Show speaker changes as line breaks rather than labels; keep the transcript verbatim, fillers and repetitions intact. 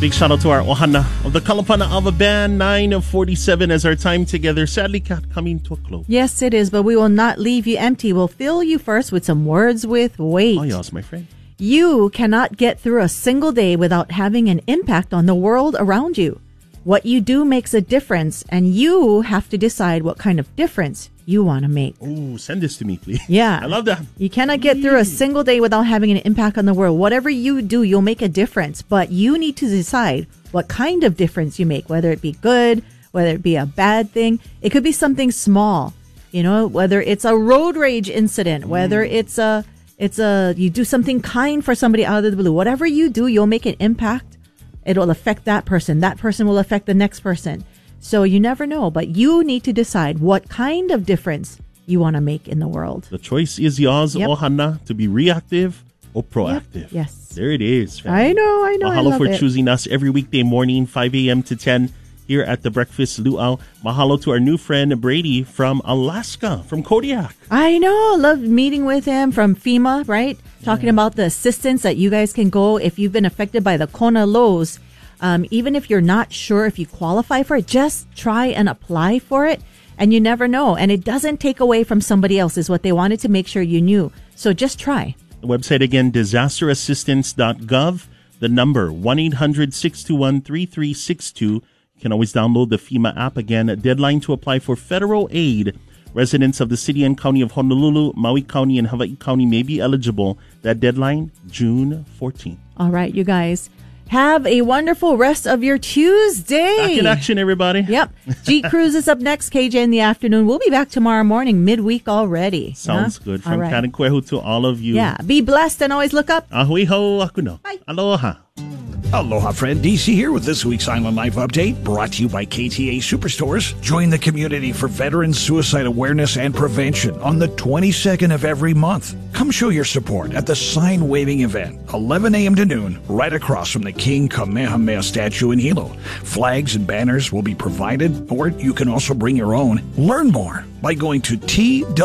Big shout out to our Ohana of the Kalapana Ava Band. nine forty-seven as our time together. Sadly, Kat, coming to a close.
Yes, it is, but we will not leave you empty. We'll fill you first with some words with weight.
Oh, yes, my friend.
You cannot get through a single day without having an impact on the world around you. What you do makes a difference, and you have to decide what kind of difference you want to make.
Oh, send this to me, please.
Yeah.
I love that.
You cannot get through a single day without having an impact on the world. Whatever you do, you'll make a difference, but you need to decide what kind of difference you make, whether it be good, whether it be a bad thing. It could be something small, you know, whether it's a road rage incident, whether mm. it's a, it's a, you do something kind for somebody out of the blue. Whatever you do, you'll make an impact. It'll affect that person. That person will affect the next person. So you never know, but you need to decide what kind of difference you want to make in the world.
The choice is yours, yep. Ohana, to be reactive or proactive.
Yep. Yes.
There it is. Family.
I know, I know.
Mahalo
I love
for
it.
choosing us every weekday morning, five a.m. to ten, here at the Breakfast Luau. Mahalo to our new friend, Brady, from Alaska, from Kodiak.
I know. Love meeting with him from FEMA, right? Talking yeah. about the assistance that you guys can go if you've been affected by the Kona lows. Um, even if you're not sure if you qualify for it, just try and apply for it. And you never know. And it doesn't take away from somebody else, is what they wanted to make sure you knew. So just try.
The website again, disaster assistance dot gov. The number, one eight hundred six two one three three six two. You can always download the FEMA app again. A deadline to apply for federal aid. Residents of the city and county of Honolulu, Maui County, and Hawaii County may be eligible. That deadline, June fourteenth.
All right, you guys. Have a wonderful rest of your Tuesday.
Back in action, everybody.
Yep. G Cruise is up next, K J in the afternoon. We'll be back tomorrow morning, midweek already.
Sounds
huh?
good. From
right.
Kanikwehu to all of you.
Yeah. Be blessed and always look up.
Ahui ho akuno.
Bye.
Aloha.
Aloha, friend. D C here with this week's Island Life Update, brought to you by K T A Superstores. Join the community for Veterans Suicide Awareness and Prevention on the twenty-second of every month. Come show your support at the sign-waving event, eleven a.m. to noon, right across from the King Kamehameha statue in Hilo. Flags and banners will be provided, or you can also bring your own. Learn more by going to T W